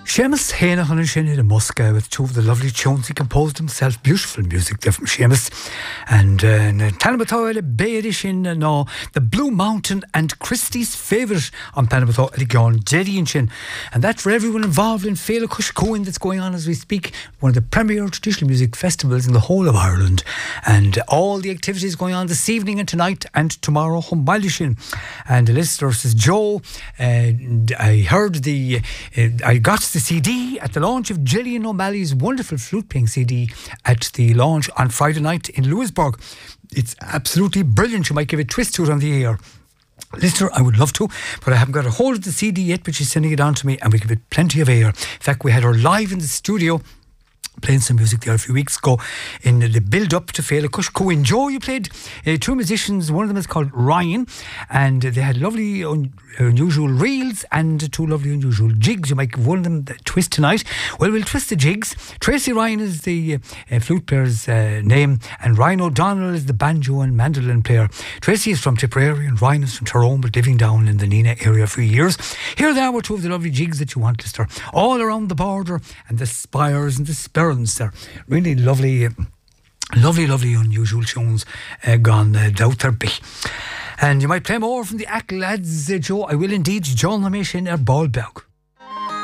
Seamus Hainachan and Shinny the Muska with two of the lovely tunes he composed himself. Beautiful music there from Seamus. And Tanabatoyle Bayrish in the Blue Mountain and Christie's favourite on Tanabatoyle Ligon Jerry and Shin. And that's for everyone involved in Féile Cushcoin that's going on as we speak. One of the premier traditional music festivals in the whole of Ireland. And all the activities going on this evening and tonight and tomorrow Humbailshin. And the listener says, Joe, I heard I got the CD at the launch of Gillian O'Malley's wonderful flute playing CD at the launch on Friday night in Lewisburg. It's absolutely brilliant. You might give a twist to it on the air. Listener, I would love to, but I haven't got a hold of the CD yet, but she's sending it on to me and we give it plenty of air. In fact, we had her live in the studio playing some music there a few weeks ago in the build-up to Féile Cushcoin. Joe, you played two musicians. One of them is called Ryan, and they had lovely unusual reels and two lovely unusual jigs. You might give one of them the twist tonight. Well, we'll twist the jigs. Tracy Ryan is the flute player's name, and Ryan O'Donnell is the banjo and mandolin player. Tracy is from Tipperary and Ryan is from Tyrone, but living down in the Nina area for years. Here they are with two of the lovely jigs that you want, listener, all around the border and the spires and the spirals there. Really lovely, unusual tunes gone out there. And you might play more from the Ack lads, Joe. I will indeed. John Hamish in Ballbeg.